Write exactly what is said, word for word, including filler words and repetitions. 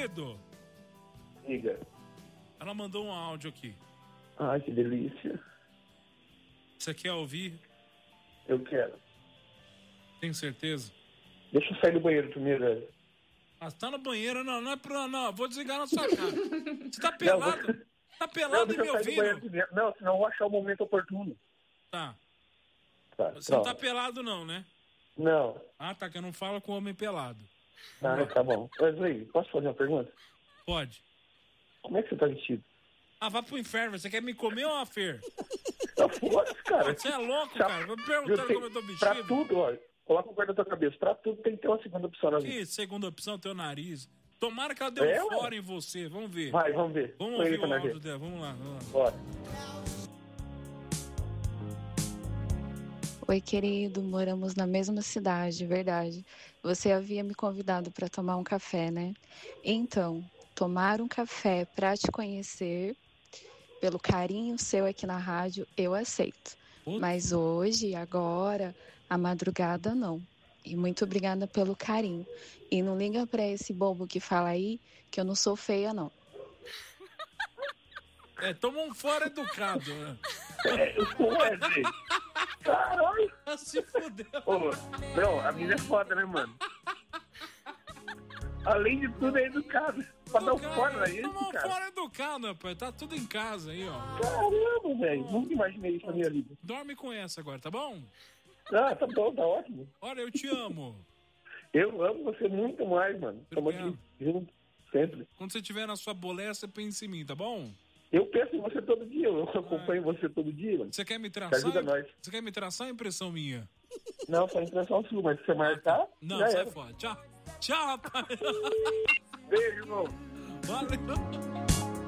querido. Diga. Ela mandou um áudio aqui. Ai, que delícia. Você quer ouvir? Eu quero. Tem certeza? Deixa eu sair do banheiro primeiro, velho. Ah, você tá no banheiro? Não, não é pra... Não, vou desligar na sua cara. Você tá pelado? Não, você... Tá pelado não, e me ouvindo? Não, senão eu vou achar o momento oportuno. Tá. Tá, Você não tá pelado não, né? Não. Ah, tá, que eu não falo com homem pelado. Ah, tá bom. Wesley, posso fazer uma pergunta? Pode. Como é que você tá vestido? Ah, vai pro inferno. Você quer me comer ou a Fer? Tá foda, cara. Você é louco, cara. Vai me perguntando tenho, como eu tô vestido. Pra tudo, ó. Coloca o guarda da tua cabeça. Pra tudo tem que ter uma segunda opção na vida. Que segunda opção, teu nariz? Tomara que ela deu É, fora ué? em você. Vamos ver. Vai, vamos ver. Vamos Põe ouvir aí pra o nós áudio ver. dela. Vamos lá, vamos lá. Bora. Oi, querido, moramos na mesma cidade, verdade. Você havia me convidado para tomar um café, né? Então, tomar um café para te conhecer, pelo carinho seu aqui na rádio, eu aceito. Putz. Mas hoje, agora, a madrugada não. E muito obrigada pelo carinho. E não liga para esse bobo que fala aí que eu não sou feia, não. É, toma um fora educado. Né? É, Wesley. Caralho. Se fudeu. Ô, não, a mina é foda, né, mano? Além de tudo, é educado. Pra dar um fora aí, Toma um cara. fora educado, rapaz. Tá tudo em casa aí, ó. Caramba, velho. Nunca imaginei isso na minha vida. Dorme com essa agora, tá bom? Ah, tá bom, tá ótimo. Olha, eu te amo. Eu amo você muito mais, mano. Estamos aqui juntos, sempre. Quando você estiver na sua bolé, você pensa em mim, tá bom? Eu penso em você todo dia, eu acompanho você todo dia, mano. Você quer me Você traçar? ajuda nós. Você quer me traçar a impressão minha? Não, só impressão sua, mas se você marcar, Não, já sai era. fora. Tchau. Tchau, rapaz. Beijo, irmão. Valeu.